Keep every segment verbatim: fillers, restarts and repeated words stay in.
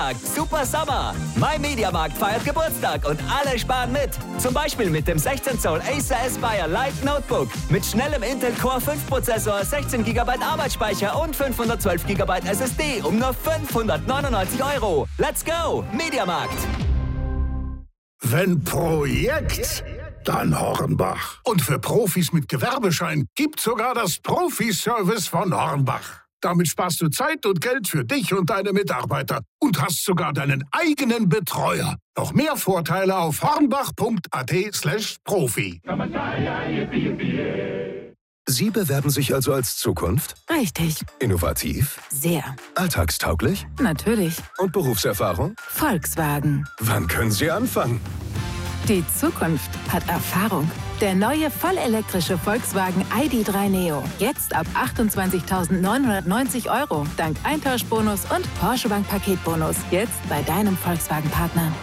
Super Sommer! Mein Mediamarkt feiert Geburtstag und alle sparen mit. Zum Beispiel mit dem sechzehn Zoll Acer Aspire Lite Notebook mit schnellem Intel Core fünf Prozessor, sechzehn Gigabyte Arbeitsspeicher und fünfhundertzwölf Gigabyte S S D um nur fünfhundertneunundneunzig Euro. Let's go! Mediamarkt! Wenn Projekt, dann Hornbach. Und für Profis mit Gewerbeschein gibt's sogar das Profi-Service von Hornbach. Damit sparst du Zeit und Geld für dich und deine Mitarbeiter und hast sogar deinen eigenen Betreuer. Noch mehr Vorteile auf hornbach.at slash Profi. Sie bewerben sich also als Zukunft? Richtig. Innovativ? Sehr. Alltagstauglich? Natürlich. Und Berufserfahrung? Volkswagen. Wann können Sie anfangen? Die Zukunft hat Erfahrung. Der neue vollelektrische Volkswagen I D drei Neo. Jetzt ab achtundzwanzigtausendneunhundertneunzig Euro. Dank Eintauschbonus und Porsche Bank Paketbonus. Jetzt bei deinem Volkswagen-Partner.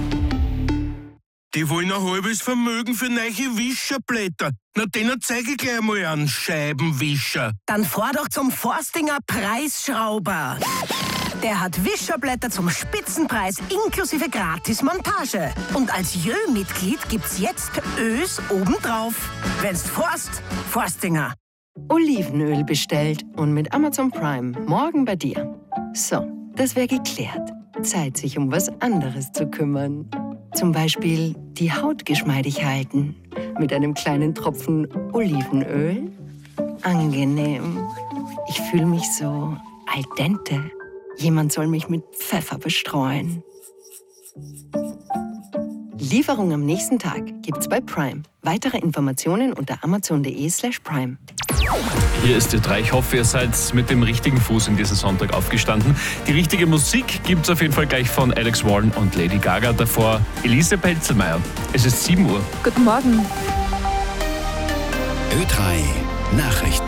Die wollen ein halbes Vermögen für neue Wischerblätter. Na, denen zeige ich gleich mal einen Scheibenwischer. Dann fahr doch zum Forstinger Preisschrauber. Der hat Wischerblätter zum Spitzenpreis inklusive Gratis-Montage. Und als Jö-Mitglied gibt's jetzt Ös obendrauf. Wenn's forst, Forstinger. Olivenöl bestellt und mit Amazon Prime morgen bei dir. So, das wäre geklärt. Zeit, sich um was anderes zu kümmern. Zum Beispiel die Haut geschmeidig halten. Mit einem kleinen Tropfen Olivenöl. Angenehm. Ich fühle mich so al dente. Jemand soll mich mit Pfeffer bestreuen. Lieferung am nächsten Tag gibt's bei Prime. Weitere Informationen unter amazon.de slash prime. Hier ist die drei. Ich hoffe, ihr seid mit dem richtigen Fuß in diesen Sonntag aufgestanden. Die richtige Musik gibt's auf jeden Fall gleich von Alex Warren und Lady Gaga. Davor Elise Pelzelmeier. Es ist sieben Uhr. Guten Morgen. Ö drei Nachrichten.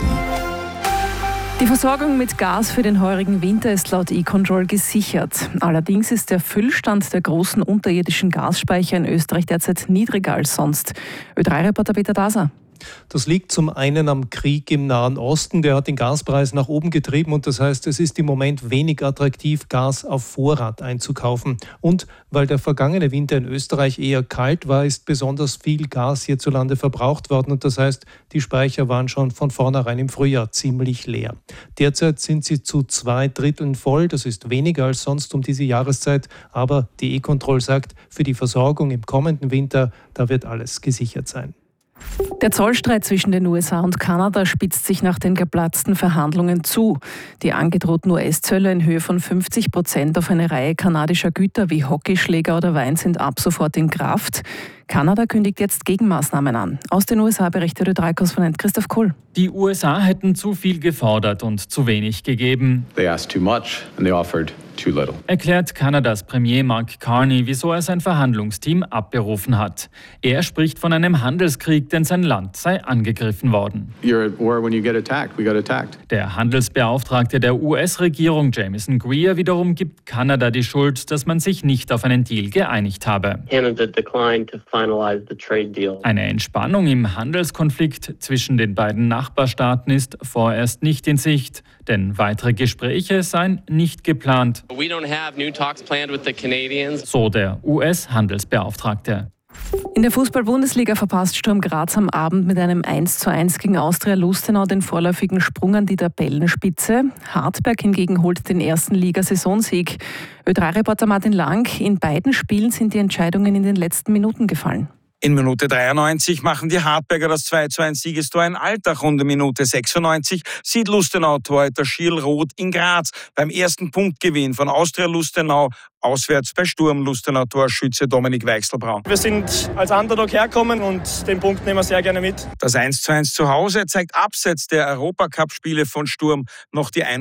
Die Versorgung mit Gas für den heurigen Winter ist laut E-Control gesichert. Allerdings ist der Füllstand der großen unterirdischen Gasspeicher in Österreich derzeit niedriger als sonst. Ö drei Reporter Peter Daser. Das liegt zum einen am Krieg im Nahen Osten, der hat den Gaspreis nach oben getrieben und das heißt, es ist im Moment wenig attraktiv, Gas auf Vorrat einzukaufen. Und weil der vergangene Winter in Österreich eher kalt war, ist besonders viel Gas hierzulande verbraucht worden und das heißt, die Speicher waren schon von vornherein im Frühjahr ziemlich leer. Derzeit sind sie zu zwei Dritteln voll, das ist weniger als sonst um diese Jahreszeit, aber die E-Control sagt, für die Versorgung im kommenden Winter, da wird alles gesichert sein. Der Zollstreit zwischen den U S A und Kanada spitzt sich nach den geplatzten Verhandlungen zu. Die angedrohten U S-Zölle in Höhe von fünfzig Prozent auf eine Reihe kanadischer Güter wie Hockeyschläger oder Wein sind ab sofort in Kraft. Kanada kündigt jetzt Gegenmaßnahmen an. Aus den U S A berichtet Ö drei Korrespondent Christoph Kuhl. Die U S A hätten zu viel gefordert und zu wenig gegeben. They asked too much and they offered too little. Erklärt Kanadas Premier Mark Carney, wieso er sein Verhandlungsteam abberufen hat. Er spricht von einem Handelskrieg, denn sein Land sei angegriffen worden. You're at war when you get attacked. We got attacked. Der Handelsbeauftragte der U S-Regierung Jamieson Greer wiederum gibt Kanada die Schuld, dass man sich nicht auf einen Deal geeinigt habe. Canada declined to finalize the trade deal. Eine Entspannung im Handelskonflikt zwischen den beiden Nachbarstaaten ist vorerst nicht in Sicht, denn weitere Gespräche seien nicht geplant. We don't have new talks planned with the Canadians. So der U S-Handelsbeauftragte. In der Fußball-Bundesliga verpasst Sturm Graz am Abend mit einem eins zu eins gegen Austria Lustenau den vorläufigen Sprung an die Tabellenspitze. Hartberg hingegen holt den ersten Ligasaisonsieg. Ö drei Reporter Martin Lang, in beiden Spielen sind die Entscheidungen in den letzten Minuten gefallen. In Minute dreiundneunzig machen die Hartberger das zwei zu eins Siegestor in Altach und in Minute sechsundneunzig sieht Lustenau-Torhüter Schierl Roth in Graz beim ersten Punktgewinn von Austria Lustenau auswärts bei Sturm Lustenau-Torschütze Dominik Weichselbraun. Wir sind als Underdog herkommen und den Punkt nehmen wir sehr gerne mit. Das eins zu eins zu Hause zeigt abseits der Europacup-Spiele von Sturm noch die